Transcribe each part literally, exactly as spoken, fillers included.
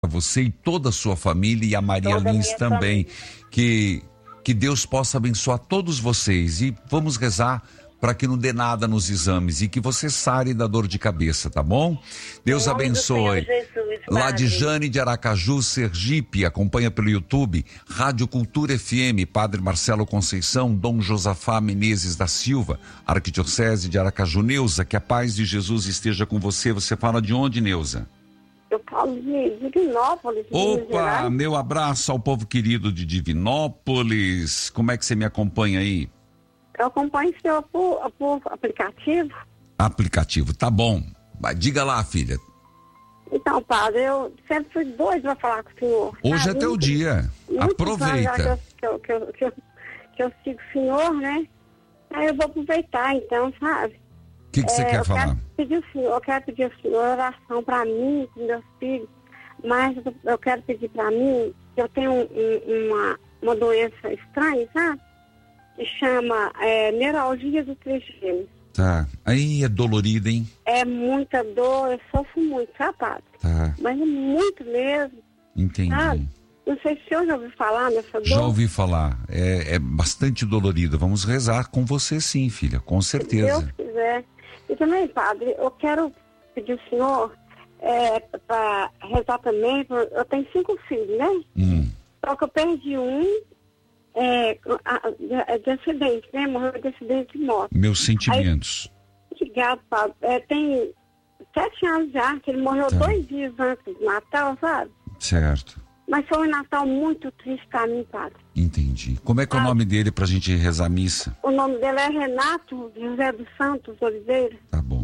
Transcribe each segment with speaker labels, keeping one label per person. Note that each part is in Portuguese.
Speaker 1: você e toda a sua família e a Maria
Speaker 2: Toda
Speaker 1: Lins também.
Speaker 2: Família.
Speaker 1: Que, que Deus possa abençoar todos vocês. E vamos rezar para que não dê nada nos exames e que você sare da dor de cabeça, tá bom? Deus abençoe. Lá de Jane de Aracaju, Sergipe, acompanha pelo YouTube, Rádio Cultura F M, Padre Marcelo Conceição, Dom Josafá Menezes da Silva, Arquidiocese de Aracaju. Neuza, que a paz de Jesus esteja com você. Você fala de onde, Neuza?
Speaker 2: Eu falo de Divinópolis.
Speaker 1: Opa, meu abraço ao povo querido de Divinópolis. Como é que você me acompanha aí?
Speaker 2: Eu acompanho o senhor por, por aplicativo.
Speaker 1: Aplicativo, tá bom. Vai, diga lá, filha.
Speaker 2: Então, padre, eu sempre fui doido para falar com o senhor.
Speaker 1: Hoje
Speaker 2: sabe?
Speaker 1: é teu dia. Aproveita.
Speaker 2: Que eu, que, eu, que, eu, que eu sigo o senhor, né? Aí eu vou aproveitar, então, sabe?
Speaker 1: O que, que você
Speaker 2: é,
Speaker 1: quer
Speaker 2: eu
Speaker 1: falar?
Speaker 2: Quero pedir o senhor, eu quero pedir ao senhor oração para mim, com meus filhos. Mas eu, eu quero pedir para mim, que eu tenho um, um, uma, uma doença estranha, sabe? Que chama é, neuralgia do trigêmeo.
Speaker 1: Tá. Aí é dolorido, hein?
Speaker 2: É muita dor, eu sofro muito, sabe, padre?
Speaker 1: Tá.
Speaker 2: Mas é muito mesmo.
Speaker 1: Entendi.
Speaker 2: Sabe? Não sei se o senhor já ouviu falar nessa dor.
Speaker 1: Já ouvi falar. É, é bastante dolorido. Vamos rezar com você sim, filha, com certeza.
Speaker 2: Se Deus quiser. E também, padre, eu quero pedir ao senhor é, para rezar também. Eu tenho cinco filhos, né?
Speaker 1: Hum.
Speaker 2: Só que eu perdi um é, de, de acidente, né? Morreu de acidente de moto.
Speaker 1: Meus sentimentos.
Speaker 2: Aí, obrigado, padre. É, tem sete anos já, que ele morreu
Speaker 1: Tá.
Speaker 2: dois dias antes do Natal, sabe?
Speaker 1: Certo.
Speaker 2: Mas foi um Natal muito triste pra mim, padre.
Speaker 1: Entendi. Como é que é o
Speaker 2: Ah.
Speaker 1: nome dele pra gente rezar a missa?
Speaker 2: O nome dele é Renato José dos Santos Oliveira.
Speaker 1: Tá bom.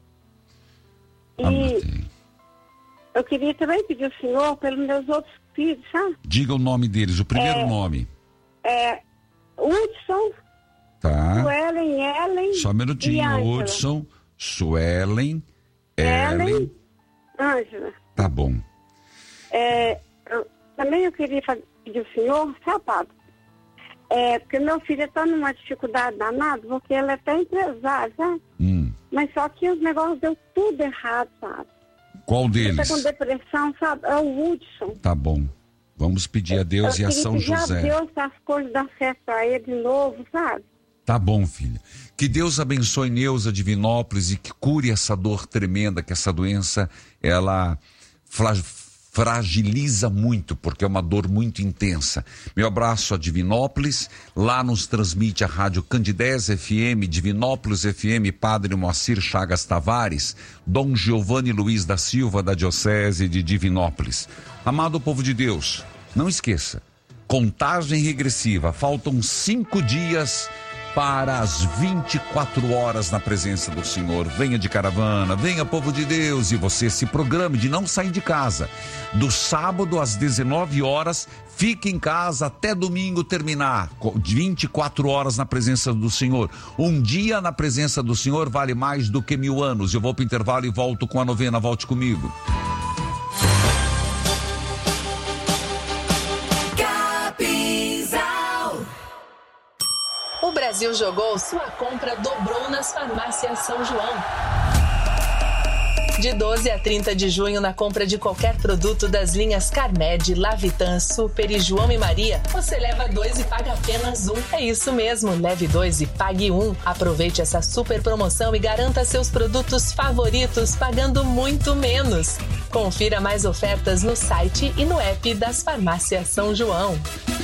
Speaker 2: E
Speaker 1: Anotei.
Speaker 2: eu queria também pedir ao senhor pelos meus outros filhos, sabe?
Speaker 1: Diga o nome deles, o primeiro
Speaker 2: É.
Speaker 1: nome.
Speaker 2: É Hudson,
Speaker 1: Tá.
Speaker 2: Suelen, Ellen
Speaker 1: Só um
Speaker 2: e
Speaker 1: minutinho.
Speaker 2: Ângela.
Speaker 1: Hudson, Suelen,
Speaker 2: Ellen,
Speaker 1: Ellen.
Speaker 2: Ângela.
Speaker 1: Tá bom.
Speaker 2: É, eu- também eu queria fa- pedir ao senhor, sabe, padre? É, porque meu filho está numa dificuldade danada, porque ele é até empresário, sabe?
Speaker 1: Hum.
Speaker 2: Mas só que os negócios deu tudo errado, sabe?
Speaker 1: Qual
Speaker 2: Ele
Speaker 1: deles?
Speaker 2: está com depressão, sabe? É o Hudson.
Speaker 1: Tá bom. Vamos pedir a Deus
Speaker 2: eu
Speaker 1: e a
Speaker 2: queria
Speaker 1: São
Speaker 2: pedir a
Speaker 1: José.
Speaker 2: Deus que as coisas dão certo pra ele de novo, sabe?
Speaker 1: Tá bom, filha. Que Deus abençoe Neuza Divinópolis e que cure essa dor tremenda, que essa doença, ela fra- fragiliza muito, porque é uma dor muito intensa. Meu abraço a Divinópolis, lá nos transmite a Rádio Candidez F M, Divinópolis F M, Padre Moacir Chagas Tavares, Dom Giovanni Luiz da Silva, da Diocese de Divinópolis. Amado povo de Deus, não esqueça, contagem regressiva, faltam cinco dias para as vinte e quatro horas na presença do Senhor. Venha de caravana, venha povo de Deus, e você se programe de não sair de casa. Do sábado às dezenove horas, fique em casa até domingo terminar. vinte e quatro horas na presença do Senhor. Um dia na presença do Senhor vale mais do que mil anos. Eu vou para o intervalo e volto com a novena. Volte comigo.
Speaker 3: O Brasil jogou, sua compra dobrou nas farmácias São João. De doze a trinta de junho, na compra de qualquer produto das linhas Carmed, Lavitan, Super e João e Maria, você leva dois e paga apenas um. É isso mesmo, leve dois e pague um. Aproveite essa super promoção e garanta seus produtos favoritos pagando muito menos. Confira mais ofertas no site e no app das farmácias São João.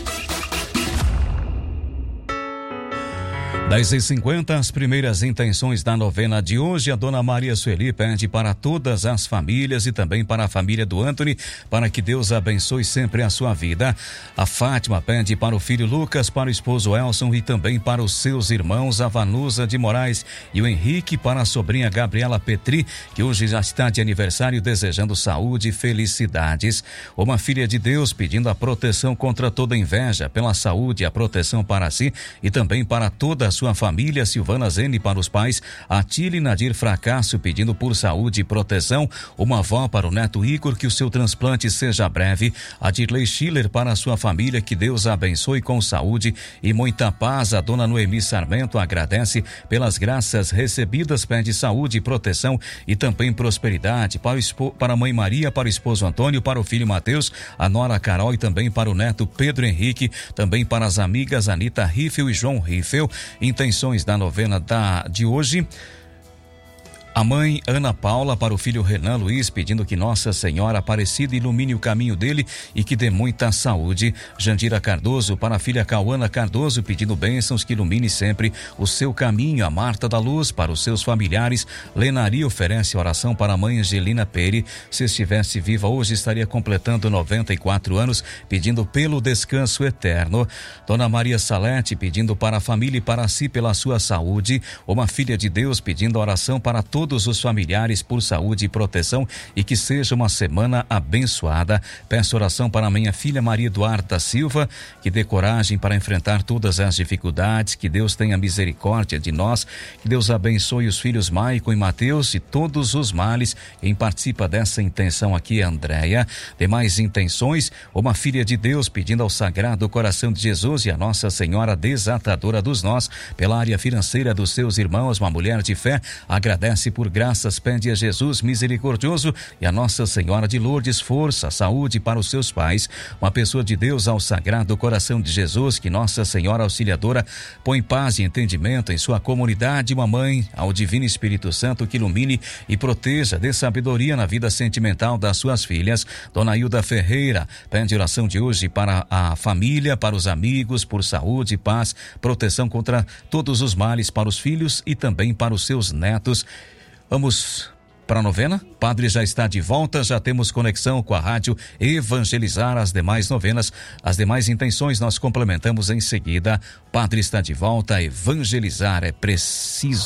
Speaker 4: dez e cinquenta, as primeiras intenções da novena de hoje. A dona Maria Sueli pede para todas as famílias e também para a família do Anthony, para que Deus abençoe sempre a sua vida. A Fátima pede para o filho Lucas, para o esposo Elson e também para os seus irmãos, a Vanusa de Moraes e o Henrique, para a sobrinha Gabriela Petri, que hoje já está de aniversário, desejando saúde e felicidades. Uma filha de Deus pedindo a proteção contra toda inveja, pela saúde e a proteção para si e também para toda a sua família. Silvana Zene para os pais Atile e Nadir Fracasso, pedindo por saúde e proteção. Uma avó para o neto Igor, que o seu transplante seja breve. A Dirley Schiller para a sua família, que Deus a abençoe com saúde e muita paz. A dona Noemi Sarmento agradece pelas graças recebidas, pede saúde e proteção e também prosperidade para, o espo, para a mãe Maria, para o esposo Antônio, para o filho Mateus, a nora Carol e também para o neto Pedro Henrique, também para as amigas Anita Riffel e João Riffel. Intenções da novena da, de hoje: a mãe Ana Paula para o filho Renan Luiz, pedindo que Nossa Senhora Aparecida ilumine o caminho dele e que dê muita saúde. Jandira Cardoso para a filha Cauana Cardoso, pedindo bênçãos, que ilumine sempre o seu caminho. A Marta da Luz para os seus familiares. Lenari oferece oração para a mãe Angelina Peri. Se estivesse viva hoje, estaria completando noventa e quatro anos, pedindo pelo descanso eterno. Dona Maria Salete pedindo para a família e para si pela sua saúde. Uma filha de Deus pedindo oração para todos todos os familiares por saúde e proteção e que seja uma semana abençoada. Peço oração para a minha filha Maria Eduarda Silva, que dê coragem para enfrentar todas as dificuldades, que Deus tenha misericórdia de nós, que Deus abençoe os filhos Maicon e Mateus e todos os males. Quem participa dessa intenção aqui é Andréia. Demais intenções: uma filha de Deus pedindo ao Sagrado Coração de Jesus e a Nossa Senhora Desatadora dos Nós pela área financeira dos seus irmãos. Uma mulher de fé agradece por graças, pede a Jesus misericordioso e a Nossa Senhora de Lourdes força, saúde para os seus pais. Uma pessoa de Deus ao Sagrado Coração de Jesus, que Nossa Senhora Auxiliadora põe paz e entendimento em sua comunidade. Uma mãe ao Divino Espírito Santo, que ilumine e proteja, dê sabedoria na vida sentimental das suas filhas. Dona Hilda Ferreira pede oração de hoje para a família, para os amigos, por saúde, paz, proteção contra todos os males para os filhos e também para os seus netos. Vamos para a novena. Padre já está de volta, já temos conexão com a rádio Evangelizar. As demais novenas, as demais intenções nós complementamos em seguida. Padre está de volta. Evangelizar é preciso.